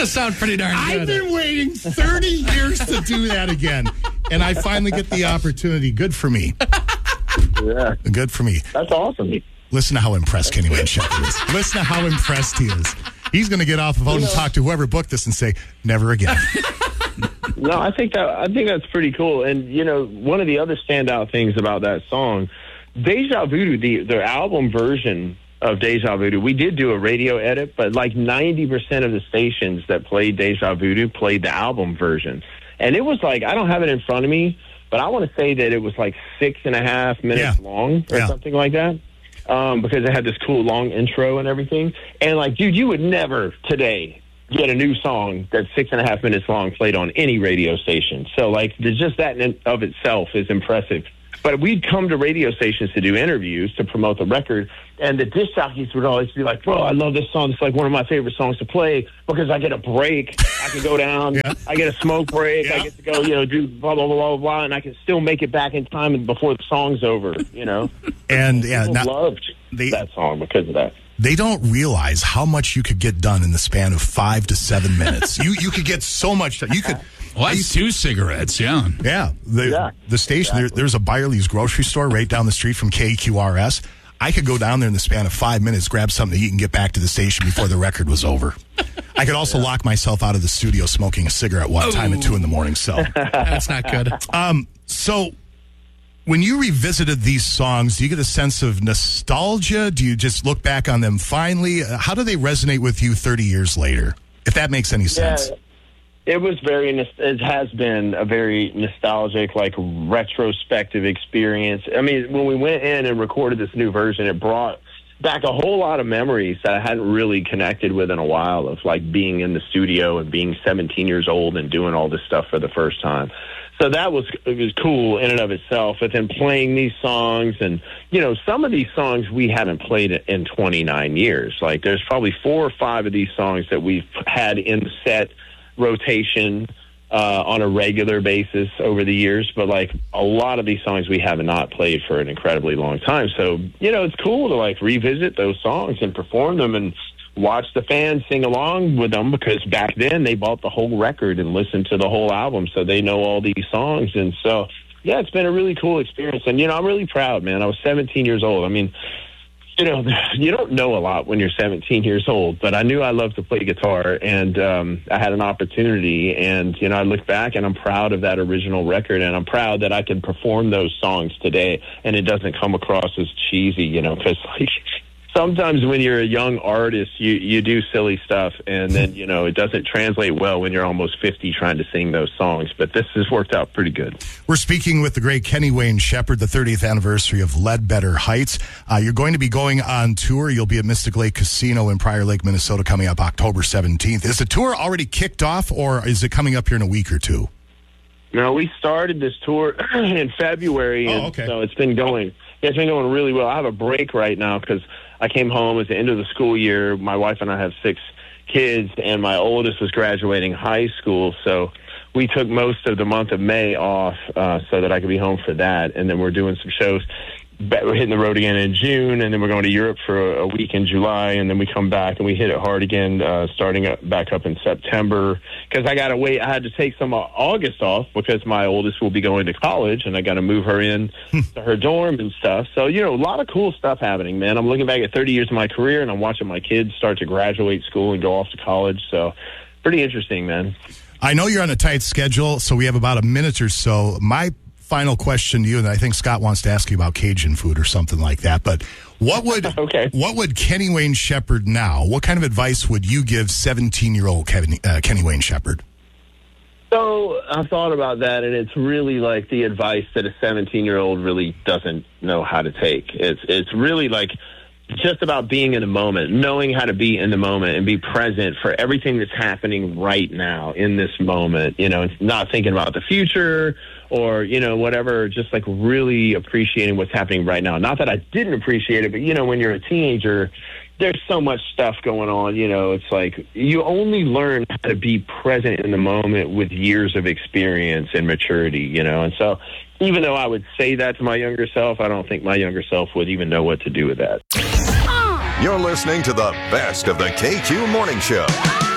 going to sound pretty darn good. I've been waiting 30 years to do that again, and I finally get the opportunity. Good for me. Yeah. Good for me. That's awesome. Listen to how impressed Kenny Wayne Shepherd is. Listen to how impressed he is. He's going to get off the phone and talk to whoever booked this and say, never again. No, I think that's pretty cool. And, one of the other standout things about that song, Deja Voodoo, the album version of Deja Voodoo, we did do a radio edit, but like 90% of the stations that played Deja Voodoo played the album version. And it was like, I don't have it in front of me, but I want to say that it was like 6.5 minutes long or something like that. Because it had this cool long intro and everything. And like, dude, you would never today get a new song that's 6.5 minutes long played on any radio station. So like, just that in of itself is impressive. But we'd come to radio stations to do interviews to promote the record, and the disc jockeys would always be like, bro, I love this song. It's like one of my favorite songs to play because I get a break. I can go down. I get a smoke break. I get to go, do blah, blah, blah, blah, blah, and I can still make it back in time before the song's over, And people loved that song because of that. They don't realize how much you could get done in the span of 5 to 7 minutes. You could get so much done. You could... Well, that's 2 cigarettes, yeah. Yeah. The station, there's a Byerly's grocery store right down the street from KQRS. I could go down there in the span of 5 minutes, grab something to eat, and get back to the station before the record was over. I could also lock myself out of the studio smoking a cigarette one time at 2 a.m. So that's not good. So when you revisited these songs, do you get a sense of nostalgia? Do you just look back on them finally? How do they resonate with you 30 years later, if that makes any sense? It was it has been a very nostalgic, like retrospective experience. I mean, when we went in and recorded this new version, it brought back a whole lot of memories that I hadn't really connected with in a while, of like being in the studio and being 17 years old and doing all this stuff for the first time. So it was cool in and of itself. But then playing these songs, and some of these songs we haven't played in 29 years. Like there's probably 4 or 5 of these songs that we've had in the set rotation on a regular basis over the years, but like a lot of these songs we have not played for an incredibly long time. So it's cool to like revisit those songs and perform them and watch the fans sing along with them, because back then they bought the whole record and listened to the whole album, so they know all these songs. And so it's been a really cool experience. And I'm really proud, man. I was 17 years old. I mean, you don't know a lot when you're 17 years old, but I knew I loved to play guitar, and I had an opportunity, and, I look back and I'm proud of that original record, and I'm proud that I can perform those songs today, and it doesn't come across as cheesy, because like, sometimes when you're a young artist, you do silly stuff, and then, it doesn't translate well when you're almost 50 trying to sing those songs. But this has worked out pretty good. We're speaking with the great Kenny Wayne Shepherd, the 30th anniversary of Ledbetter Heights. You're going to be going on tour. You'll be at Mystic Lake Casino in Prior Lake, Minnesota, coming up October 17th. Is the tour already kicked off, or is it coming up here in a week or two? No, we started this tour in February, and so it's been going. It's been going really well. I have a break right now because I came home at the end of the school year. My wife and I have 6 kids, and my oldest was graduating high school, so we took most of the month of May off so that I could be home for that. And then we're doing some shows. We're hitting the road again in June, and then we're going to Europe for a week in July, and then we come back and we hit it hard again, starting back up in September. Because I got to wait. I had to take some August off because my oldest will be going to college, and I got to move her in to her dorm and stuff. So, a lot of cool stuff happening, man. I'm looking back at 30 years of my career, and I'm watching my kids start to graduate school and go off to college. So, pretty interesting, man. I know you're on a tight schedule, so we have about a minute or so. My final question to you, and I think Scott wants to ask you about Cajun food or something like that, but what would Kenny Wayne Shepherd now, what kind of advice would you give 17-year-old Kenny Wayne Shepherd? So I've thought about that, and it's really like the advice that a 17-year-old really doesn't know how to take. It's really like just about being in the moment, knowing how to be in the moment and be present for everything that's happening right now in this moment, not thinking about the future or, whatever, just like really appreciating what's happening right now. Not that I didn't appreciate it, but, when you're a teenager, there's so much stuff going on, it's like you only learn how to be present in the moment with years of experience and maturity, and so even though I would say that to my younger self, I don't think my younger self would even know what to do with that. You're listening to the best of the KQ Morning Show.